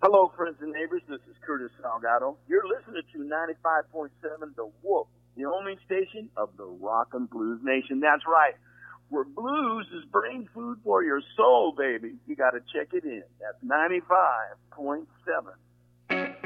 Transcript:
Hello, friends and neighbors. This is Curtis Salgado. You're listening to 95.7 The Wolf, the only station of the rock and blues nation. That's right. Where blues is brain food for your soul, baby. You got to check it in. That's 95.7.